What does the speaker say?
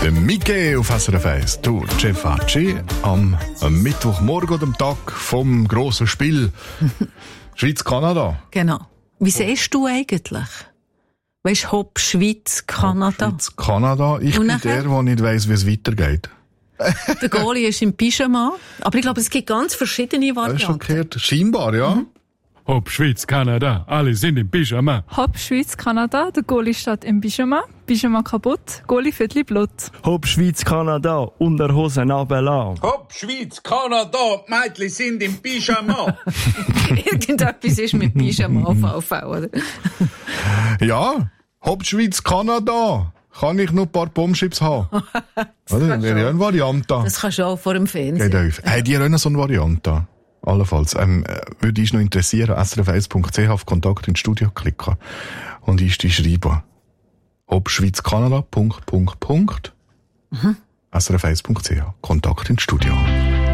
Der Mickey auf SRF 1. Du, Jeff Hatschi, am Mittwochmorgen, am Tag vom grossen Spiel Schweiz-Kanada. Genau. Wie siehst du eigentlich? Weißt du, Hopp, Schweiz, Kanada? Schweiz-Kanada. Ich bin der nicht weiss, wie es weitergeht. Der Goalie ist im Pyjama. Aber ich glaube, es gibt ganz verschiedene Varianten. Das ist schon gehört. Scheinbar, ja. Hopp, Schweiz, Kanada, alle sind im Pyjama. Hopp, Schweiz, Kanada, der Goalie steht im Pyjama. Pyjama kaputt, Goalie Viertel Blut. Hopp, Schweiz, Kanada, Unterhosen runterlassen. Hopp, Schweiz, Kanada, die Mädchen sind im Pyjama. Irgendetwas ist mit Pyjama auf AV, oder? Ja, Hopp, Schweiz, Kanada. Kann ich noch ein paar Bombschips haben? Oder? Wäre ja eine Variante. Das kannst du auch vor dem Fernsehen. Hey, die haben auch so eine Variante. Allenfalls. Würde ich noch interessieren, srf1.ch auf Kontakt ins Studio klicken. Und ich schreiben. Ob Schweiz-Kanada, .. srf1.ch. Kontakt ins Studio.